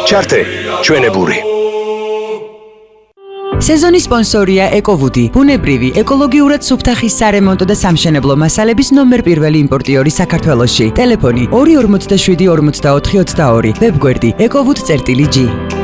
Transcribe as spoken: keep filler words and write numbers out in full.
ჩართე ჩვენებური. სეზონის სპონსორია ეკოვუდი, ბუნებრივი, ეკოლოგიურად სუფთა ხის სარემონტო და სამშენებლო მასალების ნომერ პირველი იმპორტიორი საქართველოში. ტელეფონი ორი ორმოცდაშვიდი ორმოცდაოთხი ოცდაორი, ვებგვერდი ეკოვუდ წერტილი ჯი.